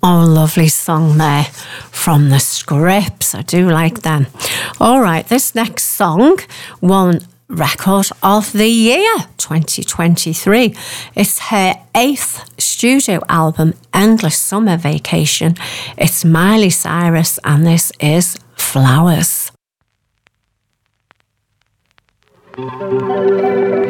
Oh, lovely song there from the Scripts. I do like them. All right, this next song won Record of the Year 2023. It's her 8th studio album, Endless Summer Vacation. It's Miley Cyrus, and this is Flowers.